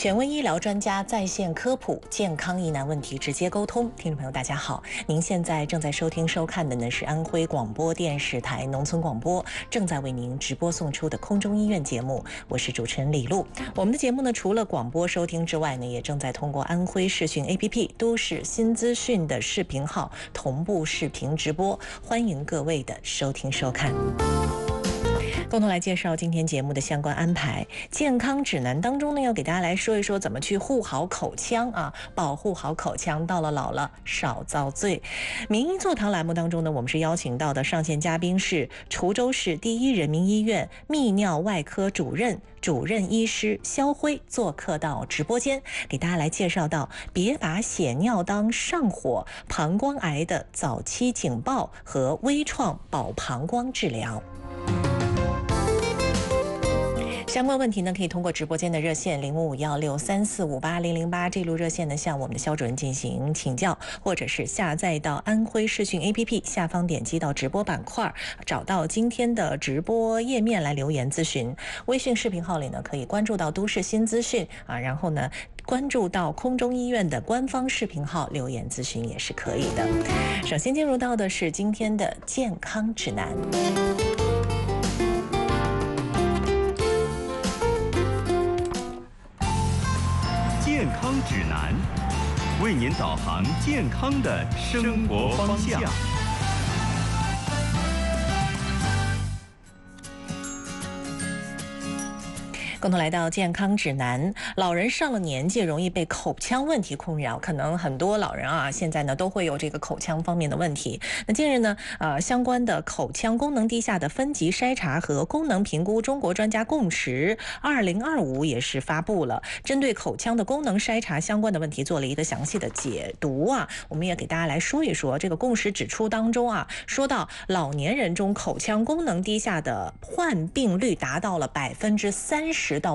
权威医疗专家在线科普，健康疑难问题直接沟通。听众朋友大家好，您现在正在收听收看的呢是安徽广播电视台农村广播正在为您直播送出的空中医院节目，我是主持人李璐。我们的节目呢除了广播收听之外呢，也正在通过安徽视讯 APP 都市新资讯的视频号同步视频直播，欢迎各位的收听收看。共同来介绍今天节目的相关安排。健康指南当中呢，要给大家来说一说怎么去护好口腔啊，保护好口腔，到了老了少遭罪。名医座堂栏目当中呢，我们是邀请到的上线嘉宾是滁州市第一人民医院泌尿外科主任医师肖辉，做客到直播间，给大家来介绍到别把血尿当上火，膀胱癌的早期警报和微创保膀胱治疗。相关问题呢，可以通过直播间的热线055163458008这路热线呢，向我们的肖主任进行请教，或者是下载到安徽视讯 APP 下方点击到直播板块，找到今天的直播页面来留言咨询。微信视频号里呢，可以关注到都市新资讯啊，然后呢关注到空中医院的官方视频号留言咨询也是可以的。首先进入到的是今天的健康指南。 健康指南，为您导航健康的生活方向。 共同来到健康指南。老人上了年纪容易被口腔问题困扰，可能很多老人啊现在呢都会有这个口腔方面的问题。那近日呢相关的口腔功能低下的分级筛查和功能评估中国专家共识2025也是发布了，针对口腔的功能筛查相关的问题做了一个详细的解读啊。我们也给大家来说一说这个共识指出当中啊，说到老年人中口腔功能低下的患病率达到了30%到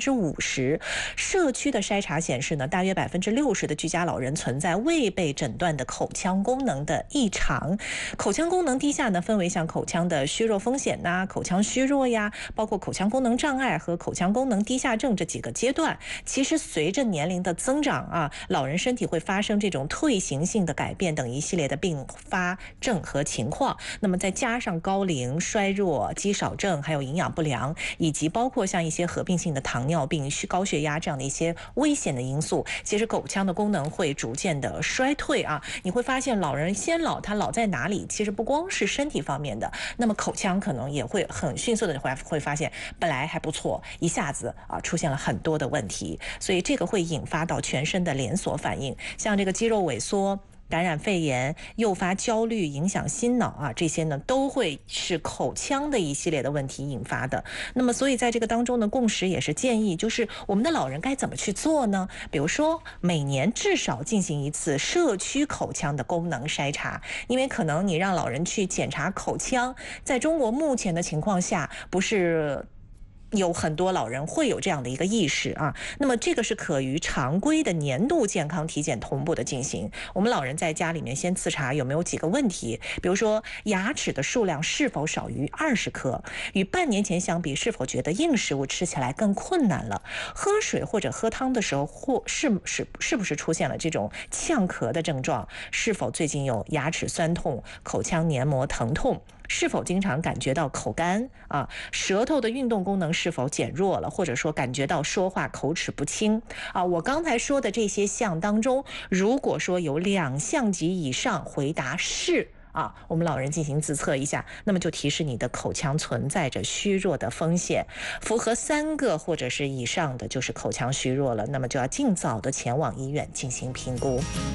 50%，社区的筛查显示呢，大约60%的居家老人存在未被诊断的口腔功能的异常。口腔功能低下呢，分为像口腔的虚弱风险呐、口腔虚弱呀，包括口腔功能障碍和口腔功能低下症这几个阶段。其实随着年龄的增长啊，老人身体会发生这种退行性的改变等一系列的并发症和情况。那么再加上高龄、衰弱、肌少症，还有营养不良，以及包括像一些合并性的糖尿病、高血压这样的一些危险的因素，其实口腔的功能会逐渐的衰退啊。你会发现老人先老，他老在哪里？其实不光是身体方面的，那么口腔可能也会很迅速的会发现本来还不错，一下子啊出现了很多的问题，所以这个会引发到全身的连锁反应，像这个肌肉萎缩、感染肺炎、诱发焦虑、影响心脑啊，这些呢都会是口腔的一系列的问题引发的。那么所以在这个当中呢，共识也是建议，就是我们的老人该怎么去做呢？比如说每年至少进行一次社区口腔的功能筛查，因为可能你让老人去检查口腔，在中国目前的情况下，不是有很多老人会有这样的一个意识啊，那么这个是可与常规的年度健康体检同步的进行。我们老人在家里面先自查有没有几个问题，比如说牙齿的数量是否少于20颗，与半年前相比是否觉得硬食物吃起来更困难了，喝水或者喝汤的时候是不是出现了这种呛咳的症状，是否最近有牙齿酸痛、口腔黏膜疼痛，是否经常感觉到口干啊？舌头的运动功能是否减弱了，或者说感觉到说话口齿不清啊？我刚才说的这些项当中，如果说有2项及以上回答是啊，我们老人进行自测一下，那么就提示你的口腔存在着虚弱的风险。符合3个或者是以上的，就是口腔虚弱了，那么就要尽早的前往医院进行评估。